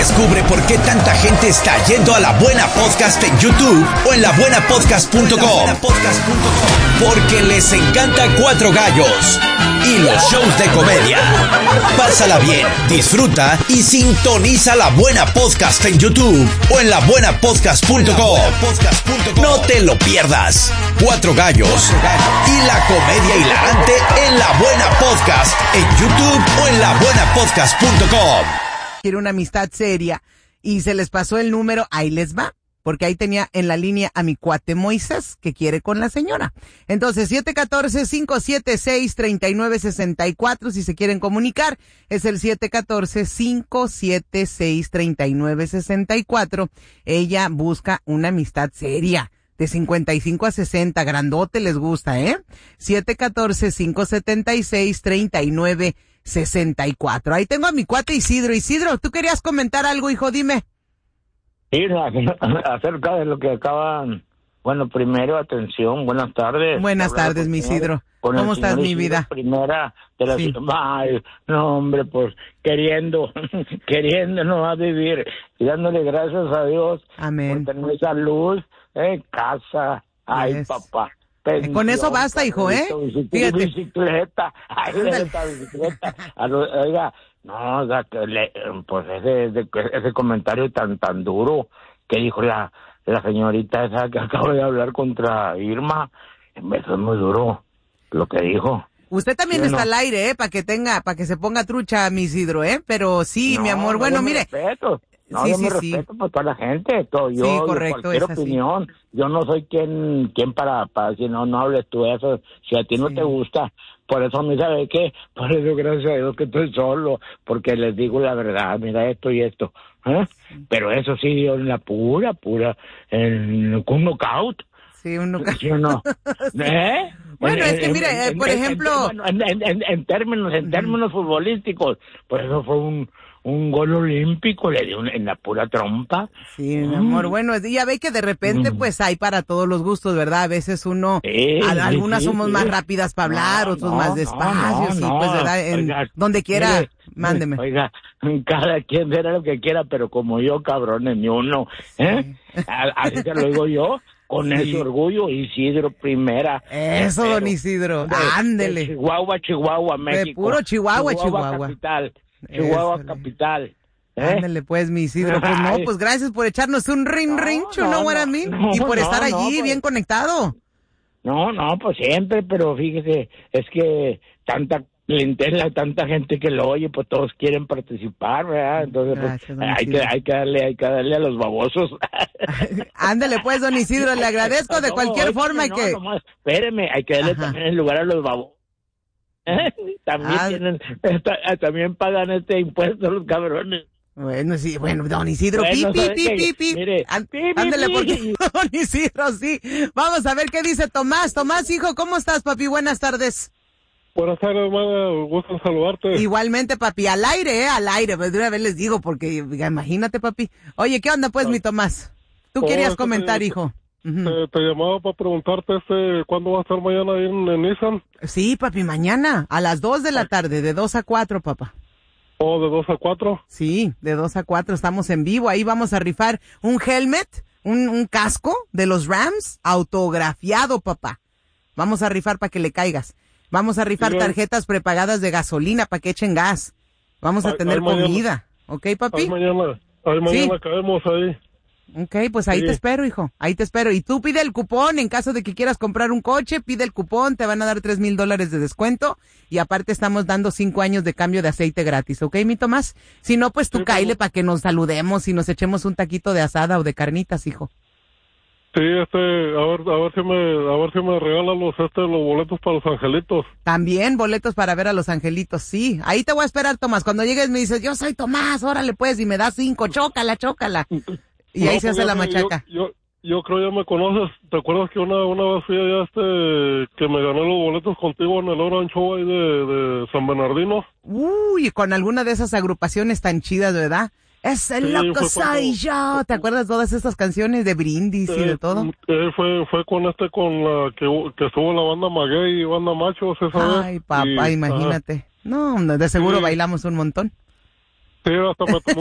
Descubre por qué tanta gente está yendo a La Buena Podcast en YouTube o en labuenapodcast.com. Porque les encanta Cuatro Gallos y los shows de comedia. Pásala bien, disfruta y sintoniza La Buena Podcast en YouTube o en labuenapodcast.com. No te lo pierdas. Cuatro Gallos y la comedia hilarante en La Buena Podcast en YouTube o en labuenapodcast.com. Quiere una amistad seria y se les pasó el número, ahí les va, porque ahí tenía en la línea a mi cuate Moisés que quiere con la señora. Entonces 714-576-3964 si se quieren comunicar, es el 714-576-3964. Ella busca una amistad seria. De 55 a 60, grandote les gusta, 714-576-3964. Ahí tengo a mi cuate Isidro. Isidro, ¿tú querías comentar algo, hijo? Dime. Sí, acerca de lo que acaban. Bueno, primero, atención, buenas tardes. Buenas tardes, mi Isidro. ¿Cómo estás, mi vida? Primera de la Sí. Ay, no, hombre, pues queriendo no a vivir y dándole gracias a Dios. Amén. Por tener salud, casa, ay, Yes. papá. Con eso basta, hijo, Fíjate. Bicicleta, ay, esta bicicleta. Oiga, no, oiga, pues ese comentario tan duro que dijo la señorita esa que acaba de hablar contra Irma, eso es muy duro lo que dijo. Usted también está al aire, para que se ponga trucha, mi Isidro, Pero sí, No, mi amor, bueno, yo me mire. respeto. No, Sí, yo me sí. respeto por toda la gente, yo, Sí, correcto, cualquier es así. opinión, yo no soy quien para decir, no hables tú eso, si a ti no Sí. te gusta, por eso a mí, ¿sabe qué? Por eso, gracias a Dios que estoy solo, porque les digo la verdad, mira esto y esto, pero eso sí, yo en la pura, con knockout. Sí, un nunca. ¿Sí o no? Bueno, es que mire, por ejemplo. En términos futbolísticos, pues eso fue un gol olímpico, le dio en la pura trompa. Sí, mi amor, bueno, ya ve que de repente pues hay para todos los gustos, ¿verdad? A veces algunas somos más rápidas para hablar, otros más despacios, y pues, ¿verdad? Oiga, donde quiera, mire, mándeme. Oiga, cada quien verá lo que quiera, pero como yo, cabrones, ni uno, Así te lo digo yo. Con ese orgullo, Isidro primera. Eso, don Isidro, ándele. Chihuahua, México. De puro Chihuahua. Capital. Chihuahua capital. Ándale pues, mi Isidro. Pues no, pues gracias por echarnos un rincho, ¿no, what I mean? Y por estar allí pues, bien conectado. No, pues siempre, pero fíjese, es que tanta clientela, tanta gente que lo oye, pues todos quieren participar, ¿verdad? Entonces, gracias, pues, hay que darle a los babosos. Ándale pues, don Isidro, le agradezco de cualquier forma que... Nomás, espéreme, hay que darle también el lugar a los babosos. También también pagan impuesto los cabrones. Bueno, sí, bueno, don Isidro, Mire, ándale, porque don Isidro, sí. Vamos a ver qué dice Tomás. Tomás, hijo, ¿cómo estás, papi? Buenas tardes. Buenas tardes, hermana. Gusto en saludarte. Igualmente, papi. Al aire, al aire. Pues de una vez les digo, porque imagínate, papi. Oye, ¿qué onda, pues, mi Tomás? ¿Tú querías comentar, hijo? Te llamaba para preguntarte cuándo va a estar mañana ahí en Nissan. Sí, papi, mañana a las 2 de la tarde, de 2 a 4, papá. ¿O de 2 a 4? Sí, de 2 a 4 estamos en vivo. Ahí vamos a rifar un helmet, un casco de los Rams autografiado, papá. Vamos a rifar para que le caigas. Vamos a rifar tarjetas prepagadas de gasolina para que echen gas. Vamos a tener comida. ¿Ok, papi? Ahí mañana caemos ahí. Ok, pues ahí te espero, hijo. Ahí te espero. Y tú pide el cupón en caso de que quieras comprar un coche. Pide el cupón, te van a dar $3,000 de descuento. Y aparte estamos dando 5 años de cambio de aceite gratis. ¿Ok, mi Tomás? Si no, pues tú cáele para que nos saludemos y nos echemos un taquito de asada o de carnitas, hijo. Sí, a ver si me regalan los boletos para los angelitos. También boletos para ver a los angelitos, sí. Ahí te voy a esperar, Tomás. Cuando llegues me dices, yo soy Tomás, órale pues, y me das 5, chócala. Y ahí se hace la machaca. Yo creo ya me conoces. ¿Te acuerdas que una vez fui allá que me gané los boletos contigo en el Orange Show ahí de San Bernardino? Uy, con alguna de esas agrupaciones tan chidas, ¿verdad? Es el loco soy yo. ¿Te acuerdas todas estas canciones de Brindis y de todo? Fue con la que estuvo la banda Maguey y banda Machos esa vez. Ay, papá, imagínate. No, de seguro bailamos un montón. Sí, hasta me tomó